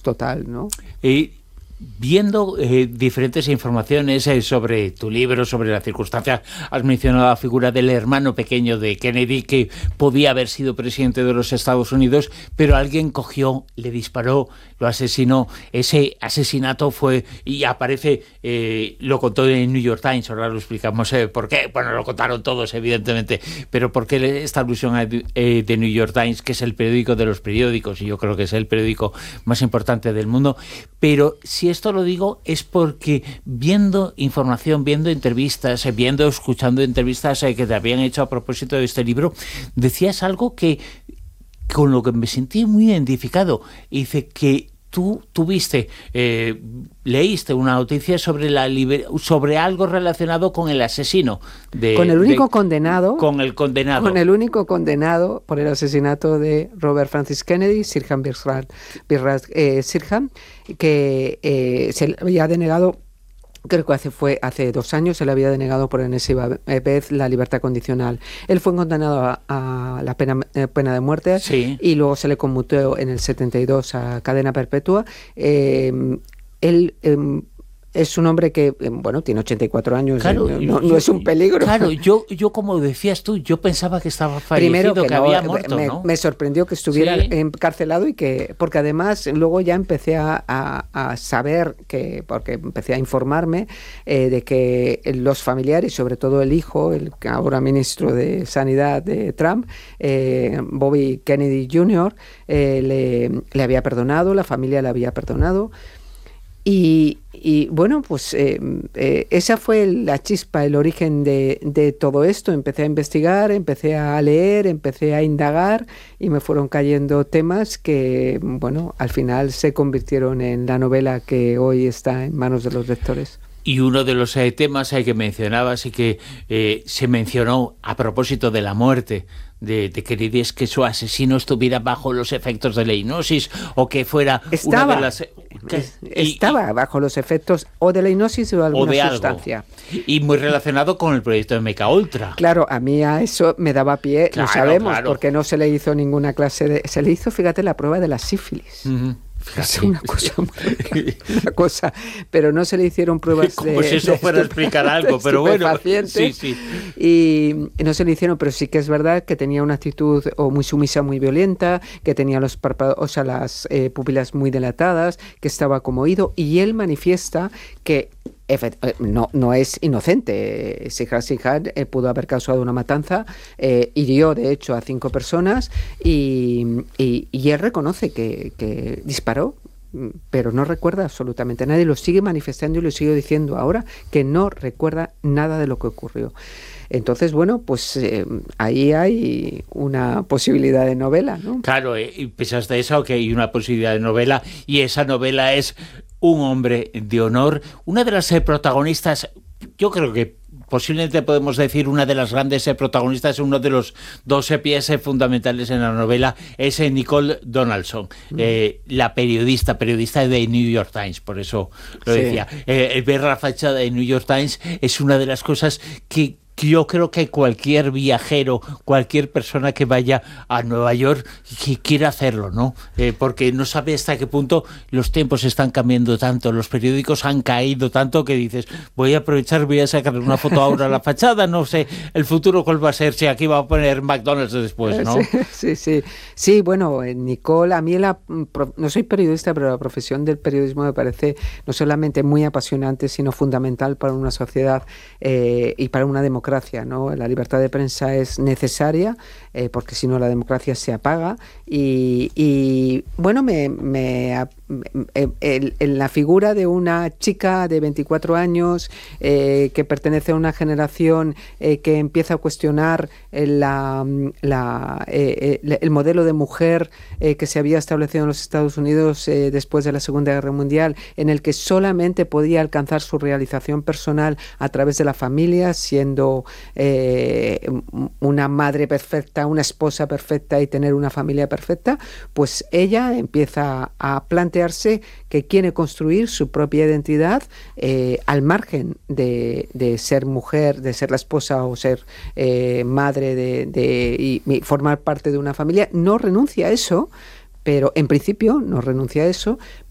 total, ¿no? Viendo diferentes informaciones sobre tu libro, sobre la circunstancia, has mencionado la figura del hermano pequeño de Kennedy, que podía haber sido presidente de los Estados Unidos, pero alguien cogió, le disparó, lo asesinó. Ese asesinato fue, y aparece, lo contó en el New York Times, ahora lo explicamos por qué. Bueno, lo contaron todos, evidentemente, pero ¿por qué esta alusión de New York Times, que es el periódico de los periódicos, y yo creo que es el periódico más importante del mundo? Pero si esto lo digo es porque viendo información, viendo entrevistas, escuchando entrevistas que te habían hecho a propósito de este libro, decías algo que con lo que me sentí muy identificado. Y dice que tú tuviste, leíste una noticia sobre algo relacionado con el asesino. Con el único condenado. Con el condenado. Con el único condenado por el asesinato de Robert Francis Kennedy, Sirhan Sirhan, que se le había denegado. Creo que hace 2 años se le había denegado por enésima vez la libertad condicional. Él fue condenado a la pena de muerte, sí, y luego se le conmutó en el 72 a cadena perpetua. Él es un hombre que, bueno, tiene 84 años, claro, no es un peligro. Claro, yo como decías tú, yo pensaba que estaba fallecido, Primero que había muerto, ¿no? Me sorprendió que estuviera encarcelado, y porque además luego ya empecé a saber, porque empecé a informarme de que los familiares, sobre todo el hijo, el ahora ministro de Sanidad de Trump, Bobby Kennedy Jr., le había perdonado, la familia le había perdonado. Y bueno, pues esa fue la chispa, el origen de todo esto. Empecé a investigar, empecé a leer, empecé a indagar, y me fueron cayendo temas que, bueno, al final se convirtieron en la novela que hoy está en manos de los lectores. Y uno de los temas que mencionabas y que se mencionó a propósito de la muerte de Kennedy es que su asesino estuviera bajo los efectos de la hipnosis, o que fuera una de las... Estaba bajo los efectos o de la hipnosis o de alguna sustancia. Y muy relacionado con el proyecto de MKUltra. Claro, a mí a eso me daba pie, claro, lo sabemos, claro, porque no se le hizo ninguna clase de... Se le hizo, fíjate, la prueba de la sífilis. Uh-huh. Es una cosa, pero no se le hicieron pruebas como si eso fuera a explicar algo, pero bueno, sí. Y no se le hicieron, pero sí que es verdad que tenía una actitud muy sumisa, muy violenta, que tenía los párpados, o sea, las pupilas muy dilatadas, que estaba como oído, y él manifiesta que no es inocente. Sirhan pudo haber causado una matanza, hirió de hecho a 5 personas, y él reconoce que disparó, pero no recuerda absolutamente nada, y lo sigue manifestando y lo sigue diciendo ahora, que no recuerda nada de lo que ocurrió. Entonces, bueno, pues ahí hay una posibilidad de novela, ¿no? Claro, y pensaste eso, que hay una posibilidad de novela, y esa novela es Un hombre de honor. Una de las protagonistas, yo creo que posiblemente podemos decir una de las grandes protagonistas, uno de los 12 pies fundamentales en la novela, es Nicole Donaldson, la periodista de New York Times, por eso lo decía. Ver la fachada de New York Times es una de las cosas que yo creo que cualquier viajero, cualquier persona que vaya a Nueva York, que quiera hacerlo, ¿no? Porque no sabe hasta qué punto los tiempos están cambiando tanto, los periódicos han caído tanto, que dices, voy a aprovechar, voy a sacar una foto ahora a la fachada, no sé el futuro cuál va a ser, si aquí va a poner McDonald's después, ¿no? Sí, bueno, Nicole, a mí no soy periodista, pero la profesión del periodismo me parece no solamente muy apasionante, sino fundamental para una sociedad y para una democracia, ¿no? La libertad de prensa es necesaria, porque si no la democracia se apaga, y bueno, en la figura de una chica de 24 años que pertenece a una generación que empieza a cuestionar el modelo de mujer que se había establecido en los Estados Unidos después de la Segunda Guerra Mundial, en el que solamente podía alcanzar su realización personal a través de la familia, siendo una madre perfecta, una esposa perfecta y tener una familia perfecta, pues ella empieza a plantearse que quiere construir su propia identidad al margen de ser mujer, de ser la esposa o ser madre y formar parte de una familia. No renuncia a eso, pero en principio no renuncia a eso,